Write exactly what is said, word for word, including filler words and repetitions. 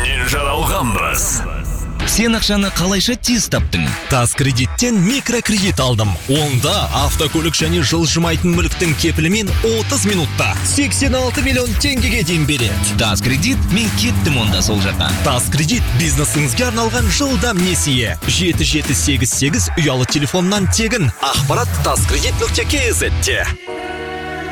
мен жаралғанбыз. Сен ақшаны қалайша тез таптың? Тас кредиттен микрокредит алдым. Онда автокөлік және жылжымайтын мүліктің кепілімен отыз минутта сексен алты миллион теңгеге дейін береді. Тас кредит, мен кеттім онда сол жаққа. Тас кредит бизнесіңізге арналған жылдам несие. жеті жеті сегіз сегіз ұялы телефоннан тегін. Ақпарат таскредит нүкте кз-те.